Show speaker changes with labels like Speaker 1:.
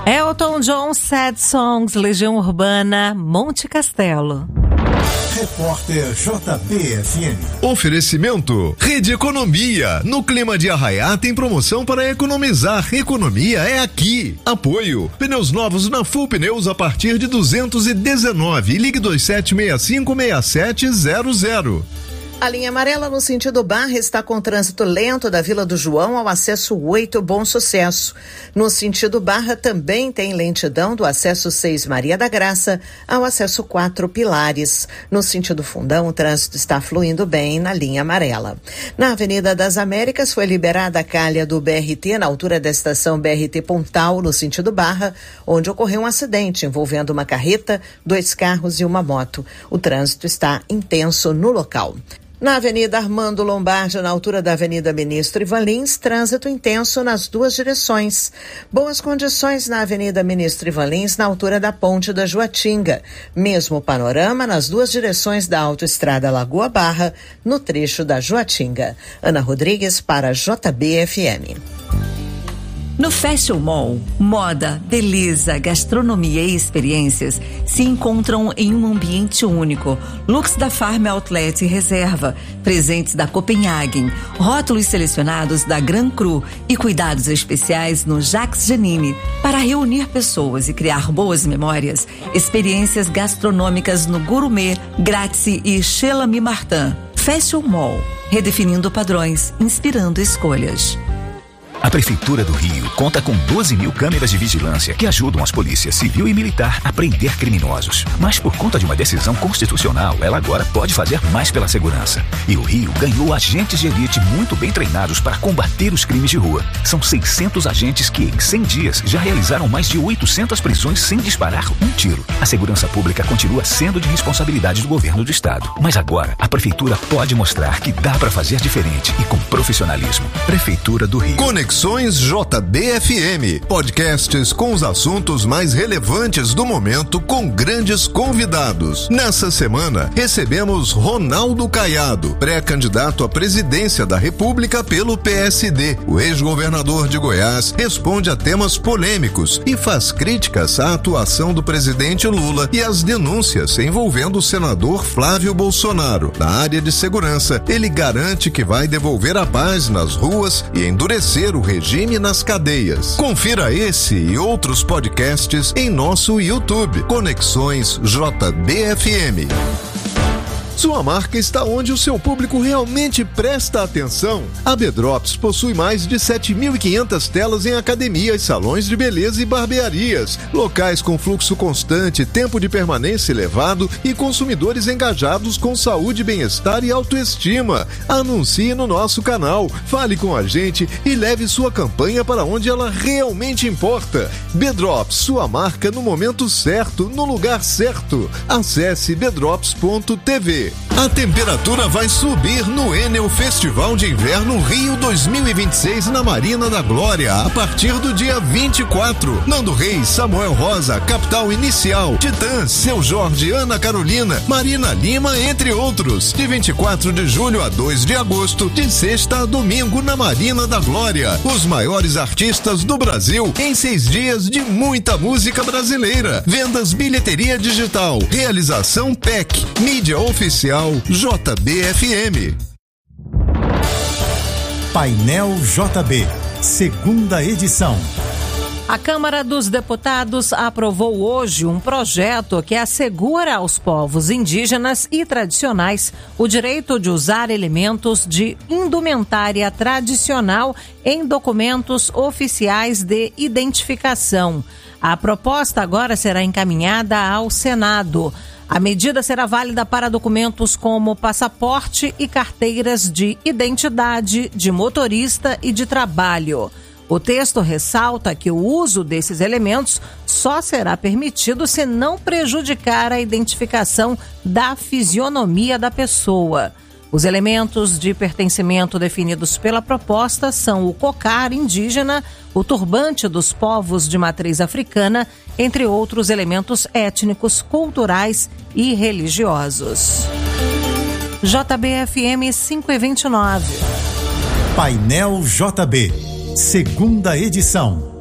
Speaker 1: Elton John, Sad Songs, Legião Urbana, Monte Castelo.
Speaker 2: Repórter JBFM.
Speaker 3: Oferecimento Rede Economia. No clima de Arraiá tem promoção para economizar. Economia é aqui. Apoio. Pneus novos na Full Pneus a partir de 219. Ligue 27656700.
Speaker 4: A linha amarela no sentido Barra está com trânsito lento da Vila do João ao acesso 8 Bom Sucesso. No sentido Barra também tem lentidão do acesso 6 Maria da Graça ao acesso 4 Pilares. No sentido Fundão, o trânsito está fluindo bem na linha amarela. Na Avenida das Américas foi liberada a calha do BRT na altura da estação BRT Pontal, no sentido Barra, onde ocorreu um acidente envolvendo uma carreta, 2 carros e uma moto. O trânsito está intenso no local. Na Avenida Armando Lombardi, na altura da Avenida Ministro Ivan Lins, trânsito intenso nas duas direções. Boas condições na Avenida Ministro Ivan Lins, na altura da Ponte da Joatinga. Mesmo panorama nas duas direções da Autoestrada Lagoa Barra, no trecho da Joatinga. Ana Rodrigues para JBFM.
Speaker 5: No Fashion Mall, moda, beleza, gastronomia e experiências se encontram em um ambiente único. Looks da Farm Outlet e Reserva, presentes da Copenhagen, rótulos selecionados da Gran Cru e cuidados especiais no Jacques Janine. Para reunir pessoas e criar boas memórias, experiências gastronômicas no Gourmet, Grazie e Chez L'Ami Martin. Fashion Mall, redefinindo padrões, inspirando escolhas.
Speaker 6: A Prefeitura do Rio conta com 12 mil câmeras de vigilância que ajudam as polícias civil e militar a prender criminosos. Mas por conta de uma decisão constitucional, ela agora pode fazer mais pela segurança. E o Rio ganhou agentes de elite muito bem treinados para combater os crimes de rua. São 600 agentes que, em 100 dias, já realizaram mais de 800 prisões sem disparar um tiro. A segurança pública continua sendo de responsabilidade do governo do estado. Mas agora, a Prefeitura pode mostrar que dá para fazer diferente e com profissionalismo. Prefeitura do Rio.
Speaker 3: Conexões JBFM, podcasts com os assuntos mais relevantes do momento com grandes convidados. Nessa semana, recebemos Ronaldo Caiado, pré-candidato à presidência da República pelo PSD. O ex-governador de Goiás responde a temas polêmicos e faz críticas à atuação do presidente Lula e às denúncias envolvendo o senador Flávio Bolsonaro. Na área de segurança, ele garante que vai devolver a paz nas ruas e endurecer o regime nas cadeias. Confira esse e outros podcasts em nosso YouTube. Conexões JBFM. Sua marca está onde o seu público realmente presta atenção. A B-Drops possui mais de 7.500 telas em academias, salões de beleza e barbearias, locais com fluxo constante, tempo de permanência elevado e consumidores engajados com saúde, bem-estar e autoestima. Anuncie no nosso canal, fale com a gente e leve sua campanha para onde ela realmente importa. B-Drops, sua marca no momento certo, no lugar certo. Acesse bdrops.tv. A temperatura vai subir no Enel Festival de Inverno Rio 2026 na Marina da Glória a partir do dia 24. Nando Reis, Samuel Rosa, Capital Inicial, Titãs, Seu Jorge, Ana Carolina, Marina Lima, entre outros. De 24 de julho a 2 de agosto, de sexta a domingo na Marina da Glória. Os maiores artistas do Brasil em 6 dias de muita música brasileira. Vendas bilheteria digital. Realização PEC. Mídia oficial JBFM.
Speaker 2: Painel JB, segunda edição.
Speaker 1: A Câmara dos Deputados aprovou hoje um projeto que assegura aos povos indígenas e tradicionais o direito de usar elementos de indumentária tradicional em documentos oficiais de identificação. A proposta agora será encaminhada ao Senado. A medida será válida para documentos como passaporte e carteiras de identidade, de motorista e de trabalho. O texto ressalta que o uso desses elementos só será permitido se não prejudicar a identificação da fisionomia da pessoa. Os elementos de pertencimento definidos pela proposta são o cocar indígena, o turbante dos povos de matriz africana, entre outros elementos étnicos, culturais e religiosos. JBFM 5:29.
Speaker 2: Painel JB, segunda edição.